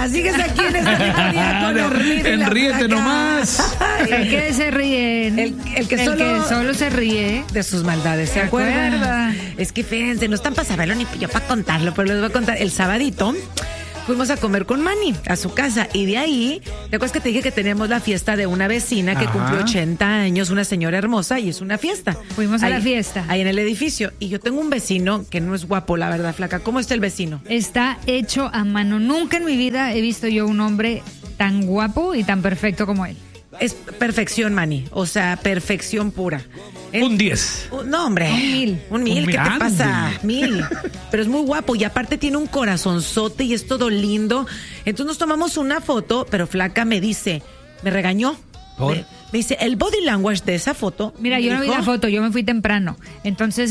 Hermosa, sigues aquí en esta día con Armida y la Ríete Flaca. nomás. ¿De qué se ríen? El que solo se ríe de sus maldades, ¿se acuerdan? Es que fíjense, no están para saberlo ni yo para contarlo, pero les voy a contar. El sabadito fuimos a comer con Manny a su casa y de ahí, ¿te acuerdas que te dije que teníamos la fiesta de una vecina que cumplió 80 años, una señora hermosa, y es una fiesta? Fuimos a la fiesta. Ahí en el edificio. Y yo tengo un vecino que no es guapo, la verdad, Flaca. ¿Cómo está el vecino? Está hecho a mano. Nunca en mi vida he visto yo un hombre tan guapo y tan perfecto como él. Es perfección, Manny. O sea, perfección pura. Un 10. No, hombre. Un mil. ¿Qué te ande. pasa? 1000. Pero es muy guapo y aparte tiene un corazonzote y es todo lindo. Entonces nos tomamos una foto, pero Flaca me dice, me regañó. ¿Por? Me dice, el body language de esa foto. Mira, yo no vi la foto, yo me fui temprano. Entonces,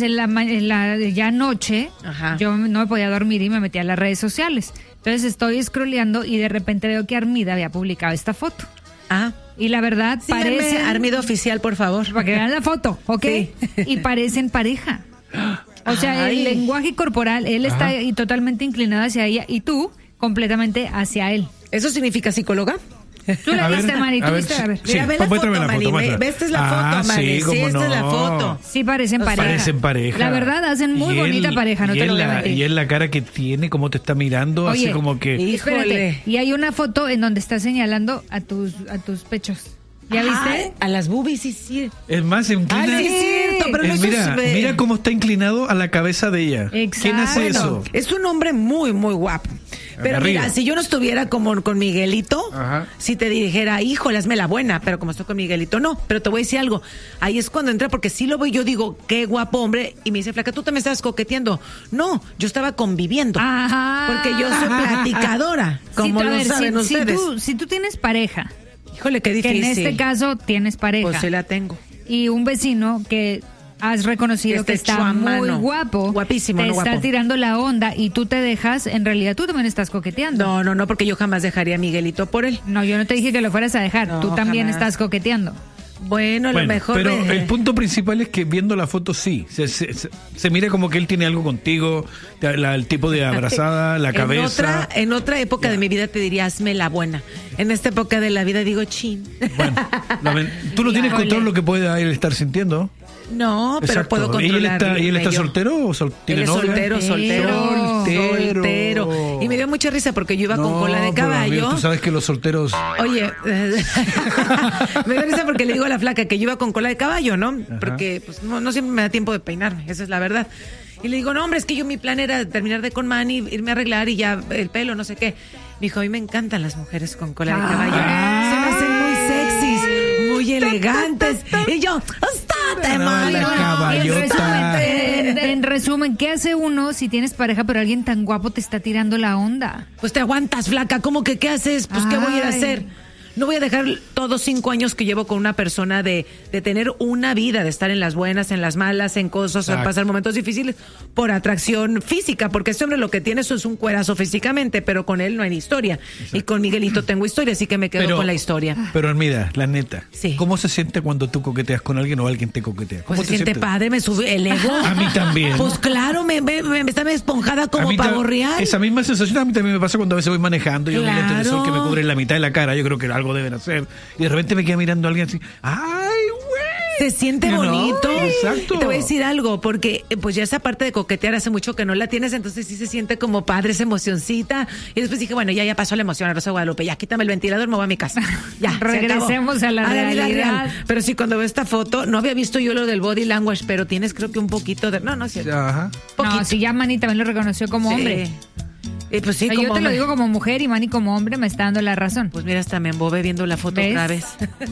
ya anoche, yo no me podía dormir y me metí a las redes sociales. Entonces estoy scrolleando y de repente veo que Armida había publicado esta foto. Y la verdad, parece... Armida Oficial, por favor. Para que vean la foto, ¿ok? Sí. Y parecen pareja. O sea, el lenguaje corporal, él está totalmente inclinado hacia ella y tú completamente hacia él. ¿Eso significa psicóloga? Tú la viste, Mari, tú viste, a ver. Mira, ve la foto, Mani. Esta es la foto, Mani. Sí, cómo esta es la no. foto. Sí, parecen pareja. Parecen pareja. La verdad, hacen muy bonita pareja, no te lo voy a mentir. Y es la cara que tiene, cómo te está mirando, Oye, así como que... Espérate, y hay una foto en donde está señalando a tus pechos. ¿Ya viste? A las boobies, sí. Es más, se inclina. Sí, es cierto, pero no mira, mira cómo está inclinado a la cabeza de ella. Exacto. ¿Quién hace eso? Es un hombre muy, muy guapo. Pero Arriba. mira, si yo no estuviera como con Miguelito, si te dijera, híjole, hazme la buena, pero como estoy con Miguelito, no. Pero te voy a decir algo, ahí es cuando entra, porque si lo voy, yo digo, qué guapo hombre, y me dice, Flaca, tú también estabas coqueteando. No, yo estaba conviviendo. Porque yo soy platicadora, como lo saben ustedes. Si tú tienes pareja, híjole, qué difícil. que en este caso tienes pareja. Pues sí la tengo. Y un vecino que has reconocido que está muy guapo, guapísimo, te no está guapo. tirando la onda y tú te dejas, en realidad tú también estás coqueteando. No, porque yo jamás dejaría a Miguelito por él. No, yo no te dije que lo fueras a dejar, No, tú también jamás. estás coqueteando. Bueno, a lo mejor. Pero el punto principal es que viendo la foto sí, se mira como que él tiene algo contigo, el tipo de abrazada, la cabeza. En otra época de mi vida te diría, hazme la buena. En esta época de la vida digo, chin. Bueno, tú no tienes control de lo que puede él estar sintiendo. No, pero Exacto. puedo controlar. ¿Y él está soltero o tiene él es novia? soltero. Y me dio mucha risa porque yo iba con cola de caballo. Amigo, tú sabes que los solteros... Oye, me dio risa porque le digo a la Flaca que yo iba con cola de caballo, ¿no? Porque pues no siempre me da tiempo de peinarme, esa es la verdad. Y le digo, no, hombre, es que mi plan era terminar de con Manny, irme a arreglar y ya el pelo, no sé qué. Me dijo, a mí me encantan las mujeres con cola de caballo. Se me hacen muy sexys, muy elegantes. Y yo, ¡estate, Manny! En resumen, ¿qué hace uno si tienes pareja pero alguien tan guapo te está tirando la onda? Pues te aguantas, Flaca. ¿Cómo que qué haces? Pues ¿qué voy a ir a hacer? No voy a dejar todos 5 años que llevo con una persona de tener una vida, de estar en las buenas, en las malas, en cosas, en pasar momentos difíciles, por atracción física, porque este hombre lo que tiene eso es un cuerazo físicamente, pero con él no hay historia. Exacto. Y con Miguelito tengo historia, así que me quedo con la historia. Pero Armida, la neta, sí. ¿Cómo se siente cuando tú coqueteas con alguien o alguien te coquetea? Pues se siente padre, me sube el ego. A mí también. Pues claro, me está esponjada como pavo real. Esa misma sensación a mí también me pasa cuando a veces voy manejando y un lente de sol que me cubre la mitad de la cara, yo creo que algo deben hacer. Y de repente me queda mirando a alguien así, ¡ay, güey! Se siente bonito. Exacto. Y te voy a decir algo, porque pues ya esa parte de coquetear hace mucho que no la tienes, entonces sí se siente como padre esa emocioncita. Y después dije, bueno, ya pasó la emoción a Rosa Guadalupe, ya quítame el ventilador, me voy a mi casa. Ya, regresemos a la realidad. Pero sí, cuando veo esta foto, no había visto yo lo del body language, pero tienes creo que un poquito de... No, es cierto. Ajá. No, si ya Manny también lo reconoció como hombre. Pues sí, yo te lo digo como mujer y Manny como hombre me está dando la razón. Pues mira, hasta me embobé viendo la foto otra vez.